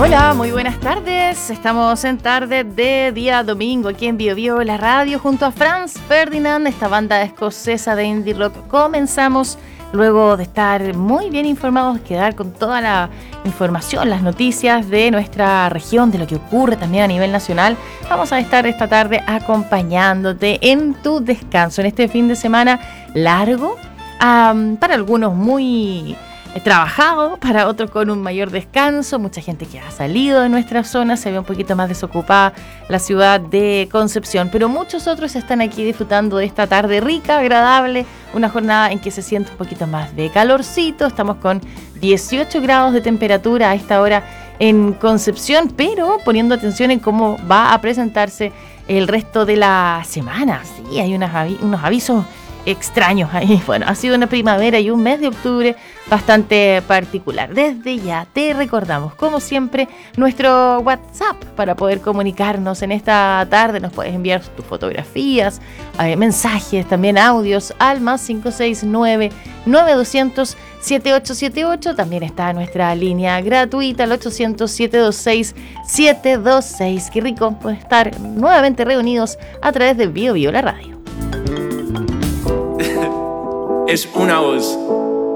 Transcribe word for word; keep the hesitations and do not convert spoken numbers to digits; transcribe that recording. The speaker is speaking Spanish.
Hola, muy buenas tardes. Estamos en tarde de día domingo aquí en Bio Bio, la radio, junto a Franz Ferdinand, esta banda escocesa de indie rock. Comenzamos luego de estar muy bien informados, quedar con toda la información, las noticias de nuestra región, de lo que ocurre también a nivel nacional. Vamos a estar esta tarde acompañándote en tu descanso, en este fin de semana largo, um, para algunos muy trabajado, para otros con un mayor descanso. Mucha gente que ha salido de nuestra zona, se ve un poquito más desocupada la ciudad de Concepción, pero muchos otros están aquí disfrutando de esta tarde rica, agradable, una jornada en que se siente un poquito más de calorcito. Estamos con dieciocho grados de temperatura a esta hora en Concepción, pero poniendo atención en cómo va a presentarse el resto de la semana. Sí, hay unos, avi- unos avisos extraños ahí. Bueno, ha sido una primavera y un mes de octubre bastante particular. Desde ya te recordamos, como siempre, nuestro WhatsApp para poder comunicarnos en esta tarde. Nos puedes enviar tus fotografías, eh, mensajes, también audios al más cinco seis nueve, nueve dos cero cero, siete ocho siete ocho. También está nuestra línea gratuita, el ochocientos, siete dos seis, siete dos seis. Qué rico poder estar nuevamente reunidos a través de Bio Bio, la radio. Es una voz.